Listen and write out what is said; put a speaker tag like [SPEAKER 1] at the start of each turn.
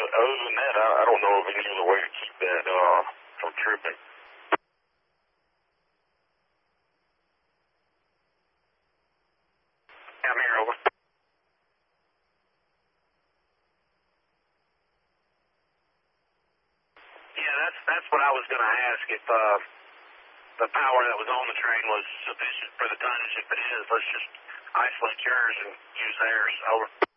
[SPEAKER 1] other than that, I don't know of any other way to keep that from tripping. I'm here, over. Yeah, that's what I was going to ask, if the power that was on the train was sufficient for the tonnage. If it is, let's just isolate yours and use theirs. Over.